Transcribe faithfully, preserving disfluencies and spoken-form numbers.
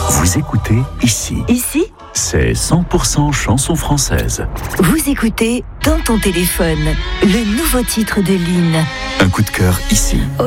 Vous écoutez ici. Ici, c'est cent pour cent chanson française. Vous écoutez Dans ton téléphone, le nouveau titre de Lynn. Un coup de cœur ici.